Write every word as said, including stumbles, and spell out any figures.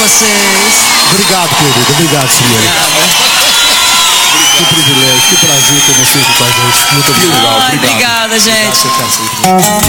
vocês. Obrigado, querido. Obrigado, Siriane. Que privilégio, que prazer ter vocês com a gente. Muito obrigado. Ai, obrigada, gente. Obrigado por ter aceito.